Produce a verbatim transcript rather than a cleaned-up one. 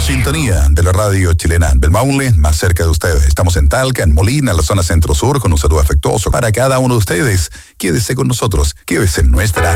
sintonía de la radio chilena Belmaule, más cerca de ustedes. Estamos en Talca, en Molina, en la zona centro-sur, con un saludo afectuoso para cada uno de ustedes. Quédese con nosotros, quédese en nuestra